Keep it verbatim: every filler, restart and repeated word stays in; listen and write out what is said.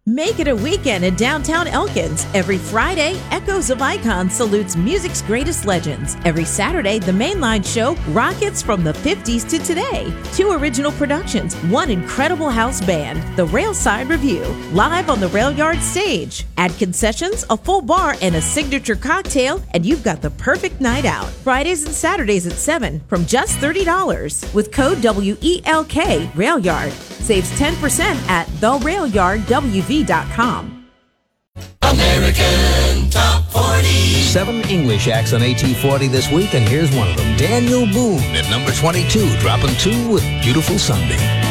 Make it a weekend in downtown Elkins. Every Friday, Echoes of Icons salutes music's greatest legends. Every Saturday, the Mainline Show rockets from the fifties to today. Two original productions, one incredible house band, The Railside Review, live on the Rail Yard stage. Add concessions, a full bar, and a signature cocktail, and you've got the perfect night out. Fridays and Saturdays at seven from just thirty dollars. With code W E L K, Rail Yard. Saves ten percent at the rail yard w v dot com. American Top forty. Seven English acts on A T forty this week, and here's one of them. Daniel Boone at number twenty-two, dropping two with Beautiful Sunday.